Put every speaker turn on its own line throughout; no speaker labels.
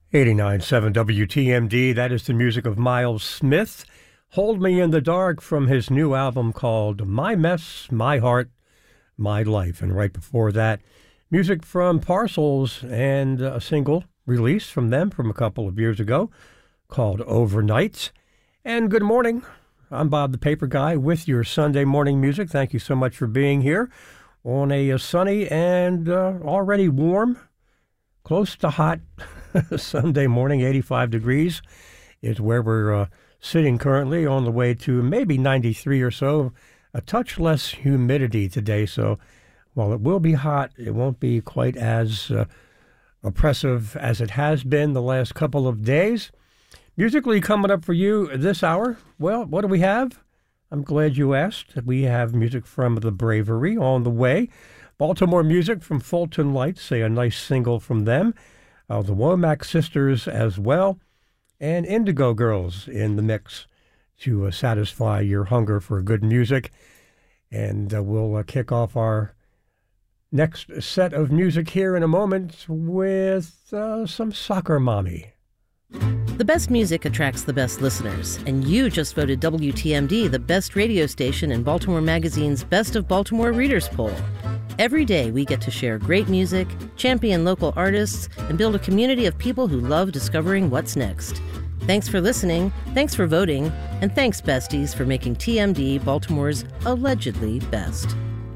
89.7 WTMD, that is the music of Miles Smith. Hold Me in the Dark from his new album called My Mess, My Heart, My Life. And right before that, music from Parcels and a single released from them from a couple of years ago called Overnight. And good morning. I'm Bob the Paper Guy with your Sunday morning music. Thank you so much for being here on a sunny and already warm, close to hot Sunday morning. 85 degrees is where we're sitting currently, on the way to maybe 93 or so. A touch less humidity today, so while it will be hot, it won't be quite as oppressive as it has been the last couple of days. Musically coming up for you this hour, well, what do we have? I'm glad you asked. We have music from The Bravery on the way. Baltimore music from Fulton Lights, a nice single from them. The Womack Sisters as well, and Indigo Girls in the mix to satisfy your hunger for good music. And we'll kick off our next set of music here in a moment with some Soccer Mommy.
The best music attracts the best listeners, and you just voted WTMD the best radio station in Baltimore Magazine's Best of Baltimore Readers Poll. Every day we get to share great music, champion local artists, and build a community of people who love discovering what's next. Thanks for listening, thanks for voting, and thanks, besties, for making TMD Baltimore's allegedly best.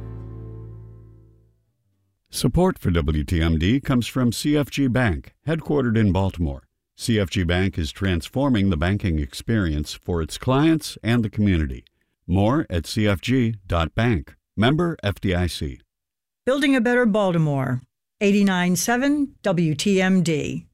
Support for WTMD comes from CFG Bank, headquartered in Baltimore. CFG Bank is transforming the banking experience for its clients and the community. More at cfg.bank. Member FDIC.
Building a Better Baltimore, 89.7 WTMD.